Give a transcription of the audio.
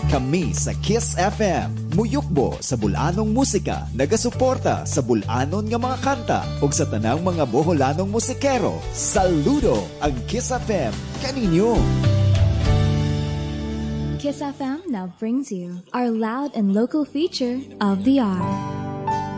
Kami sa Kiss FM, muyukbo sa bulanong musika, nagasuporta sa bulanon nga mga kanta ug sa tanang mga Boholanong musikero. Saludo ang Kiss FM kaninyo. Kiss FM now brings you our loud and local feature of the hour.